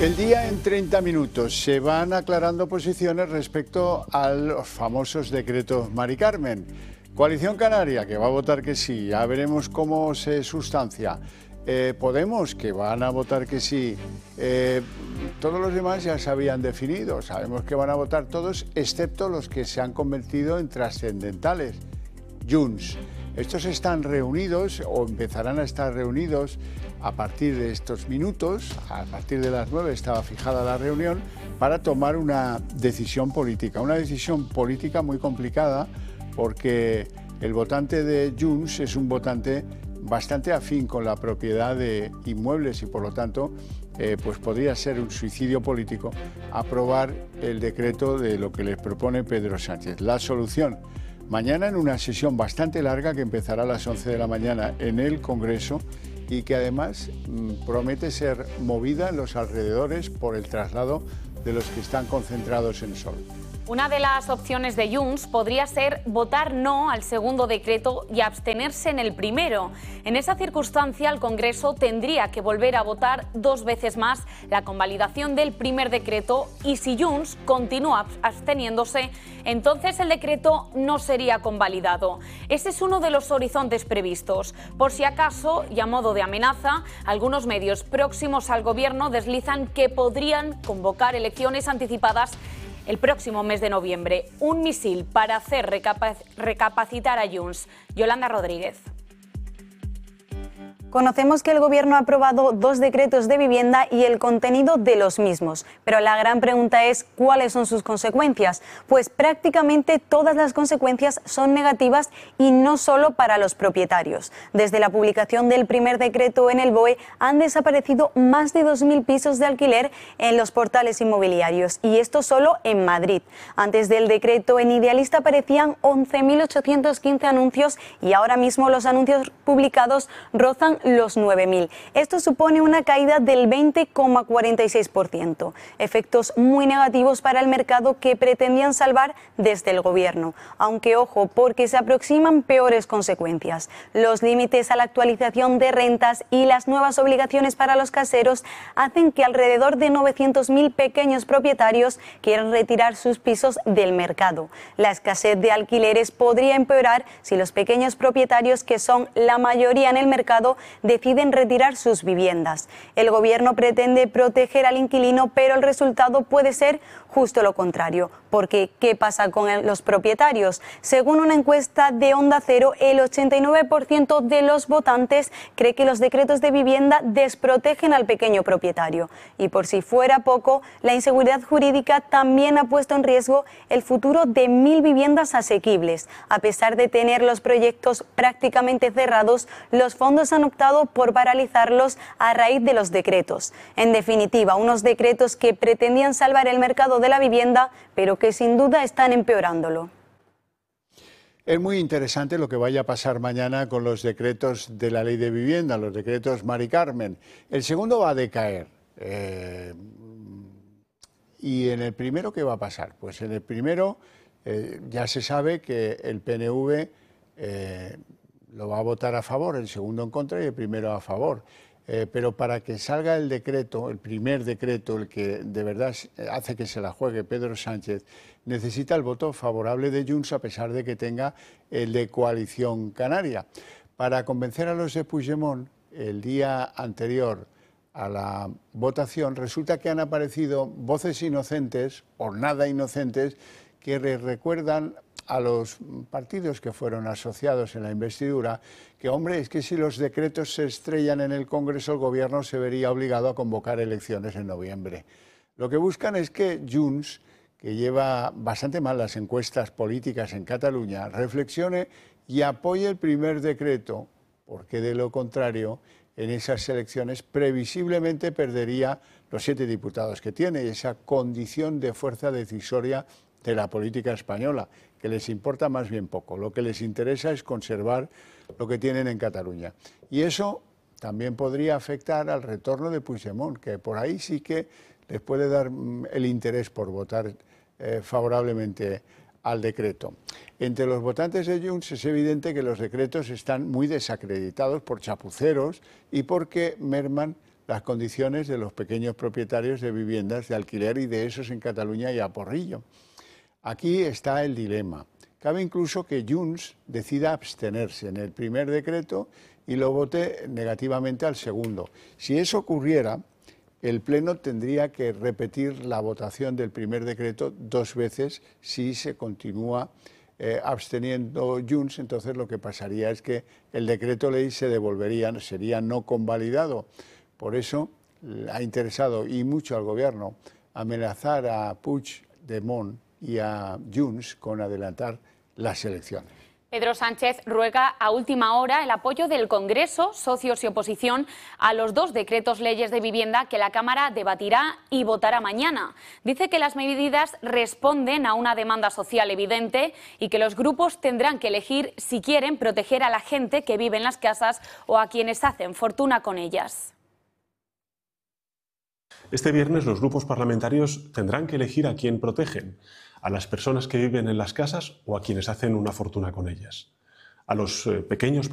El día en 30 minutos. Se van aclarando posiciones respecto a los famosos decretos Mari Carmen. Coalición Canaria, que va a votar que sí, ya veremos cómo se sustancia. Podemos, que van a votar que sí. Todos los demás ya se habían definido, sabemos que van a votar todos, excepto los que se han convertido en trascendentales. Junts. Estos están reunidos o empezarán a estar reunidos a partir de estos minutos, a partir de las 9 estaba fijada la reunión, para tomar una decisión política muy complicada, porque el votante de Junts es un votante bastante afín con la propiedad de inmuebles y por lo tanto pues podría ser un suicidio político aprobar el decreto de lo que les propone Pedro Sánchez. La solución: mañana en una sesión bastante larga que empezará a las 11 de la mañana en el Congreso y que además promete ser movida en los alrededores por el traslado de los que están concentrados en Sol. Una de las opciones de Junts podría ser votar no al segundo decreto y abstenerse en el primero. En esa circunstancia, el Congreso tendría que volver a votar 2 veces más la convalidación del primer decreto y si Junts continúa absteniéndose, entonces el decreto no sería convalidado. Ese es uno de los horizontes previstos. Por si acaso, y a modo de amenaza, algunos medios próximos al gobierno deslizan que podrían convocar elecciones anticipadas el próximo mes de noviembre. Un misil para hacer recapacitar a Junts. Yolanda Rodríguez. Conocemos que el Gobierno ha aprobado 2 decretos de vivienda y el contenido de los mismos, pero la gran pregunta es ¿cuáles son sus consecuencias? Pues prácticamente todas las consecuencias son negativas y no solo para los propietarios. Desde la publicación del primer decreto en el BOE han desaparecido más de 2.000 pisos de alquiler en los portales inmobiliarios y esto solo en Madrid. Antes del decreto en Idealista aparecían 11.815 anuncios y ahora mismo los anuncios publicados rozan los 9.000. Esto supone una caída del 20,46%. Efectos muy negativos para el mercado que pretendían salvar desde el Gobierno. Aunque ojo, porque se aproximan peores consecuencias. Los límites a la actualización de rentas y las nuevas obligaciones para los caseros hacen que alrededor de 900.000 pequeños propietarios quieran retirar sus pisos del mercado. La escasez de alquileres podría empeorar si los pequeños propietarios, que son la mayoría en el mercado, deciden retirar sus viviendas. El Gobierno pretende proteger al inquilino, pero el resultado puede ser justo lo contrario. Porque, ¿qué pasa con los propietarios? Según una encuesta de Onda Cero, el 89% de los votantes cree que los decretos de vivienda desprotegen al pequeño propietario. Y por si fuera poco, la inseguridad jurídica también ha puesto en riesgo el futuro de 1.000 viviendas asequibles. A pesar de tener los proyectos prácticamente cerrados, los fondos han optado por paralizarlos a raíz de los decretos. En definitiva, unos decretos que pretendían salvar el mercado de la vivienda, pero que sin duda están empeorándolo. Es muy interesante lo que vaya a pasar mañana con los decretos de la ley de vivienda, los decretos Mari Carmen. El segundo va a decaer. ¿Y en el primero qué va a pasar? Pues en el primero ya se sabe que el PNV lo va a votar a favor, el segundo en contra y el primero a favor. Pero para que salga el decreto, el primer decreto, el que de verdad hace que se la juegue Pedro Sánchez, necesita el voto favorable de Junts a pesar de que tenga el de Coalición Canaria. Para convencer a los de Puigdemont, el día anterior a la votación, resulta que han aparecido voces inocentes o nada inocentes que recuerdan a los partidos que fueron asociados en la investidura, que hombre, es que si los decretos se estrellan en el Congreso, el Gobierno se vería obligado a convocar elecciones en noviembre. Lo que buscan es que Junts, que lleva bastante mal las encuestas políticas en Cataluña, reflexione y apoye el primer decreto, porque de lo contrario, en esas elecciones previsiblemente perdería los 7 diputados que tiene y esa condición de fuerza decisoria de la política española, que les importa más bien poco. Lo que les interesa es conservar lo que tienen en Cataluña. Y eso también podría afectar al retorno de Puigdemont, que por ahí sí que les puede dar el interés por votar favorablemente al decreto. Entre los votantes de Junts es evidente que los decretos están muy desacreditados por chapuceros y porque merman las condiciones de los pequeños propietarios de viviendas de alquiler, y de esos en Cataluña y a porrillo. Aquí está el dilema. Cabe incluso que Junts decida abstenerse en el primer decreto y lo vote negativamente al segundo. Si eso ocurriera, el Pleno tendría que repetir la votación del primer decreto 2 veces si se continúa absteniendo Junts. Entonces lo que pasaría es que el decreto ley se devolvería, sería no convalidado. Por eso ha interesado y mucho al Gobierno amenazar a Puigdemont y a Junts con adelantar las elecciones. Pedro Sánchez ruega a última hora el apoyo del Congreso, socios y oposición, a los 2 decretos leyes de vivienda que la Cámara debatirá y votará mañana. Dice que las medidas responden a una demanda social evidente y que los grupos tendrán que elegir si quieren proteger a la gente que vive en las casas o a quienes hacen fortuna con ellas. Este viernes los grupos parlamentarios tendrán que elegir a quién protegen, a las personas que viven en las casas o a quienes hacen una fortuna con ellas. A los pequeños